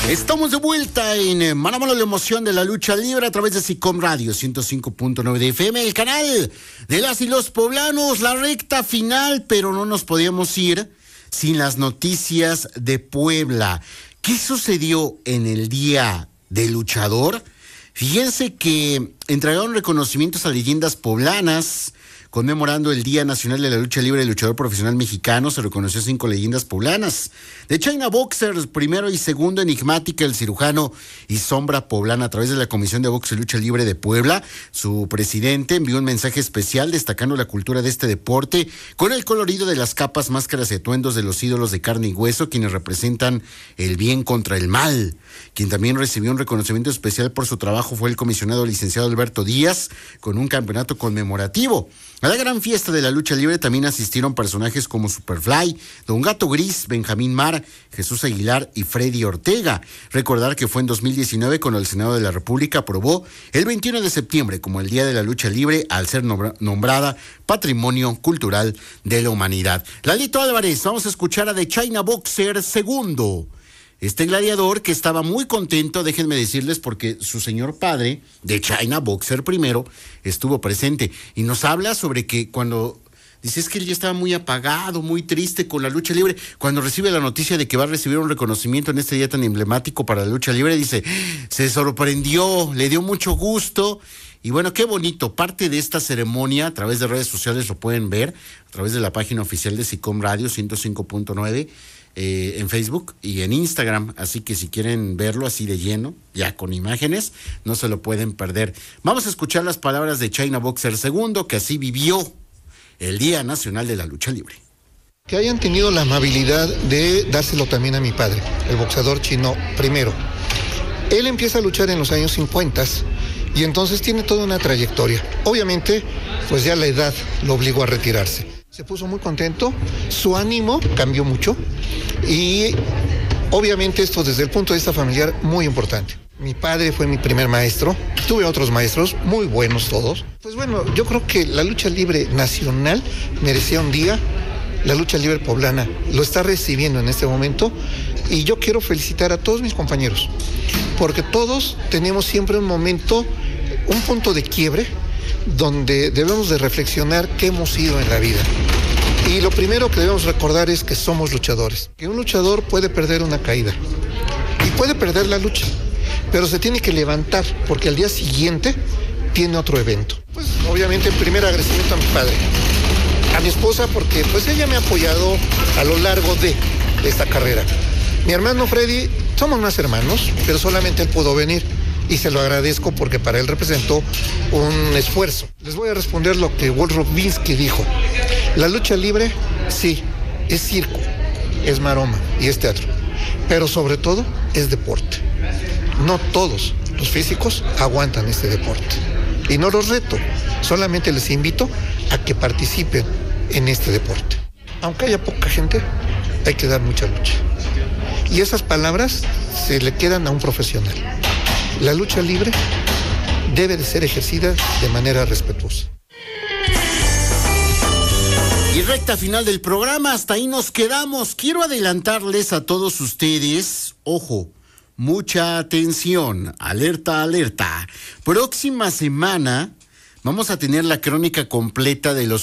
Estamos de vuelta en Mano a Mano, la emoción de la lucha libre a través de SICOM Radio 105.9 de FM, el canal de las y los poblanos, la recta final, pero no nos podíamos ir sin las noticias de Puebla. ¿Qué sucedió en el Día del Luchador? Fíjense que entregaron reconocimientos a leyendas poblanas. Conmemorando el Día Nacional de la Lucha Libre del Luchador Profesional Mexicano, se reconoció 5 leyendas poblanas. De China Boxers, primero y segundo, Enigmática, el cirujano y sombra poblana. A través de la Comisión de Box y Lucha Libre de Puebla, su presidente envió un mensaje especial destacando la cultura de este deporte con el colorido de las capas, máscaras y atuendos de los ídolos de carne y hueso, quienes representan el bien contra el mal. Quien también recibió un reconocimiento especial por su trabajo fue el comisionado licenciado Alberto Díaz, con un campeonato conmemorativo. A la gran fiesta de la lucha libre también asistieron personajes como Superfly, Don Gato Gris, Benjamín Mar, Jesús Aguilar y Freddy Ortega. Recordar que fue en 2019 cuando el Senado de la República aprobó el 21 de septiembre como el Día de la Lucha Libre al ser nombrada Patrimonio Cultural de la Humanidad. Lalito Álvarez, vamos a escuchar a The China Boxer segundo. Este gladiador que estaba muy contento, déjenme decirles, porque su señor padre, de China Boxer primero, estuvo presente y nos habla sobre que cuando dice es que él ya estaba muy apagado, muy triste con la lucha libre, cuando recibe la noticia de que va a recibir un reconocimiento en este día tan emblemático para la lucha libre, dice, se sorprendió, le dio mucho gusto. Y bueno, qué bonito, parte de esta ceremonia a través de redes sociales lo pueden ver, a través de la página oficial de SICOM Radio 105.9, en Facebook y en Instagram, así que si quieren verlo así de lleno, ya con imágenes, no se lo pueden perder. Vamos a escuchar las palabras de China Boxer II, que así vivió el Día Nacional de la Lucha Libre. Que hayan tenido la amabilidad de dárselo también a mi padre, el boxeador chino primero. Él empieza a luchar en los años 50 y entonces tiene toda una trayectoria. Obviamente, pues ya la edad lo obligó a retirarse. Se puso muy contento, su ánimo cambió mucho y obviamente esto desde el punto de vista familiar muy importante. Mi padre fue mi primer maestro, tuve otros maestros muy buenos todos. Pues bueno, yo creo que la lucha libre nacional merecía un día, la lucha libre poblana lo está recibiendo en este momento y yo quiero felicitar a todos mis compañeros, porque todos tenemos siempre un momento, un punto de quiebre, donde debemos de reflexionar qué hemos sido en la vida. Y lo primero que debemos recordar es que somos luchadores, que un luchador puede perder una caída y puede perder la lucha, pero se tiene que levantar porque al día siguiente tiene otro evento. Pues obviamente el primer agradecimiento a mi padre, a mi esposa, porque pues ella me ha apoyado a lo largo de esta carrera. Mi hermano Freddy, somos más hermanos, pero solamente él pudo venir. Y se lo agradezco porque para él representó un esfuerzo. Les voy a responder lo que Walt Robinski dijo. La lucha libre, sí, es circo, es maroma y es teatro, pero sobre todo es deporte. No todos los físicos aguantan este deporte. Y no los reto, solamente les invito a que participen en este deporte. Aunque haya poca gente, hay que dar mucha lucha. Y esas palabras se le quedan a un profesional. La lucha libre debe de ser ejercida de manera respetuosa. Y recta final del programa, hasta ahí nos quedamos. Quiero adelantarles a todos ustedes, ojo, mucha atención, alerta, alerta. Próxima semana vamos a tener la crónica completa de los